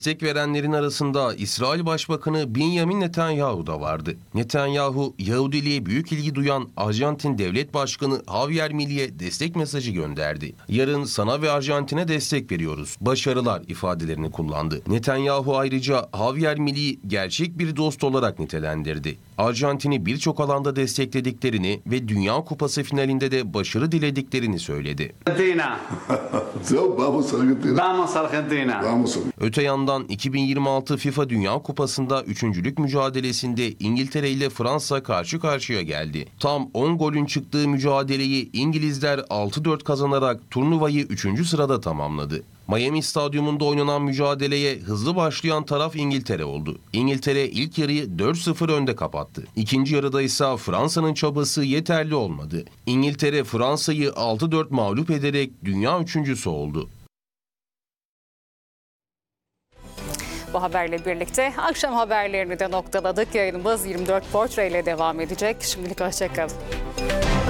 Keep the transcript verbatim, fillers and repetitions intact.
Destek verenlerin arasında İsrail Başbakanı Benjamin Netanyahu da vardı. Netanyahu, Yahudiliğe büyük ilgi duyan Arjantin Devlet Başkanı Javier Milei'ye destek mesajı gönderdi. "Yarın sana ve Arjantin'e destek veriyoruz. Başarılar" ifadelerini kullandı. Netanyahu ayrıca Javier Milei gerçek bir dost olarak nitelendirdi. Arjantin'i birçok alanda desteklediklerini ve Dünya Kupası finalinde de başarı dilediklerini söyledi. Argentina. Vamos Argentina. Vamos Argentina. Vamos. Öte yandan iki bin yirmi altı FIFA Dünya Kupası'nda üçüncülük mücadelesinde İngiltere ile Fransa karşı karşıya geldi. Tam on golün çıktığı mücadeleyi İngilizler altı dört kazanarak turnuvayı üçüncü sırada tamamladı. Miami Stadyumunda oynanan mücadeleye hızlı başlayan taraf İngiltere oldu. İngiltere ilk yarıyı dört sıfır önde kapattı. İkinci yarıda ise Fransa'nın çabası yeterli olmadı. İngiltere Fransa'yı altı dört mağlup ederek dünya üçüncüsü oldu. Bu haberle birlikte akşam haberlerini de noktaladık. Yayınımız yirmi dört Portre ile devam edecek. Şimdilik hoşça kalın.